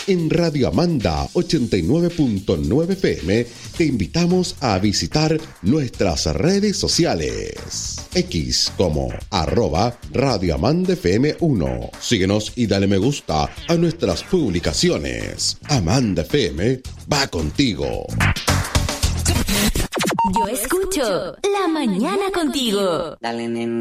En Radio Amanda 89.9 FM te invitamos a visitar nuestras redes sociales. X como @Radio Amanda FM 1. Síguenos y dale me gusta a nuestras publicaciones. Amanda FM va contigo. Yo escucho La Mañana Contigo. Dale, nene.